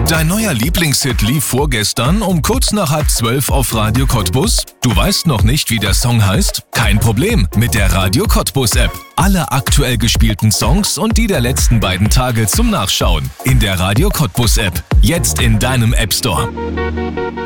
Dein neuer Lieblingshit lief vorgestern um kurz nach 11:30 auf Radio Cottbus? Du weißt noch nicht, wie der Song heißt? Kein Problem, mit der Radio Cottbus App. Alle aktuell gespielten Songs und die der letzten beiden Tage zum Nachschauen. In der Radio Cottbus App. Jetzt in deinem App Store.